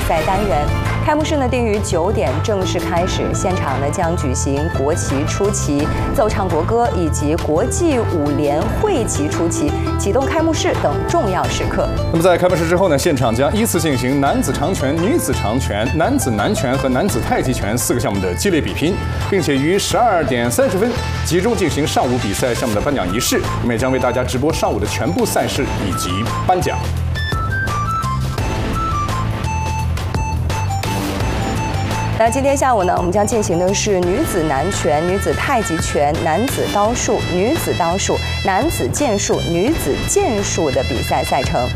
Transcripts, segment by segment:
赛单元。开幕式呢定于9点正式开始，现场呢将举行国旗出旗、奏唱国歌以及国际舞联会旗出旗、启动开幕式等重要时刻。 那么在开幕式之后呢，现场将依次进行男子长拳、女子长拳、男子南拳和男子太极拳4个项目的激烈比拼，并且于12点30分集中进行上午比赛项目的颁奖仪式。我们也将为大家直播上午的全部赛事以及颁奖。 那今天下午呢，我们将进行的是女子南拳、女子太极拳、男子刀术、女子刀术、男子剑术、女子剑术的比赛赛程。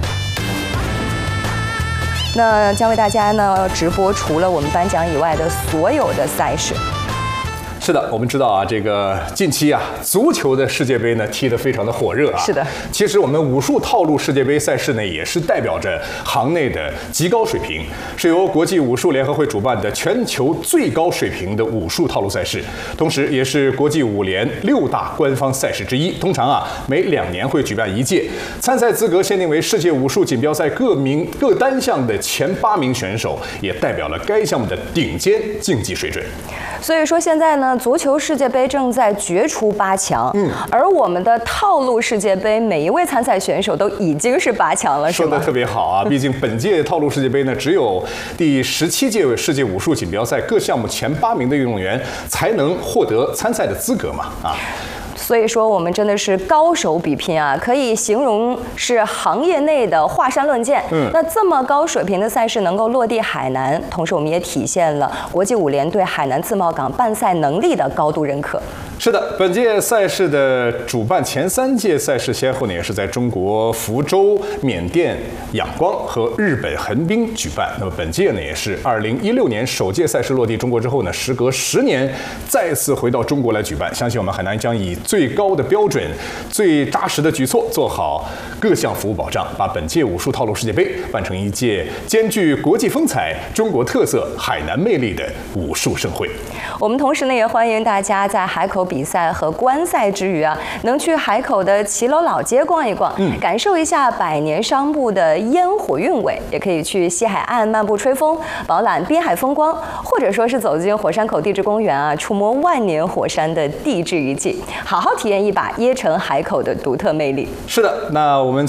那将为大家呢直播除了我们颁奖以外的所有的赛事。 是的，我们知道啊，这个近期啊，足球的世界杯呢踢得非常的火热啊。 是的， 其实我们武术套路世界杯赛事呢，也是代表着行内的极高水平，是由国际武术联合会主办的全球最高水平的武术套路赛事，同时也是国际武联6大官方赛事之一。通常啊，每2年会举办1届，参赛资格限定为世界武术锦标赛各单项的前8名选手，也代表了该项目的顶尖竞技水准。 所以说现在呢，足球世界杯正在决出8强，而我们的套路世界杯每一位参赛选手都已经是8强了，是吗？ 说得特别好啊！毕竟本届套路世界杯呢，只有第17届世界武术锦标赛各项目前8名的运动员才能获得参赛的资格嘛啊。 所以说，我们真的是高手比拼啊，可以形容是行业内的华山论剑。那这么高水平的赛事能够落地海南，同时我们也体现了国际武联对海南自贸港办赛能力的高度认可。 是的，本届赛事的主办前3届赛事先后呢，也是在中国福州、缅甸仰光和日本横滨举办。那么本届呢，也是2016年首届赛事落地中国之后呢，时隔10年再次回到中国来举办。相信我们海南将以最高的标准、最扎实的举措，做好各项服务保障，把本届武术套路世界杯办成一届兼具国际风采、中国特色、海南魅力的武术盛会。 我们同时呢，也欢迎大家在海口比赛和观赛之余啊，能去海口的骑楼老街逛一逛，感受一下百年商埠的烟火韵味，也可以去西海岸漫步吹风，饱览滨海风光，或者说是走进火山口地质公园啊，触摸万年火山的地质遗迹，好好体验一把椰城海口的独特魅力。 是的，那我们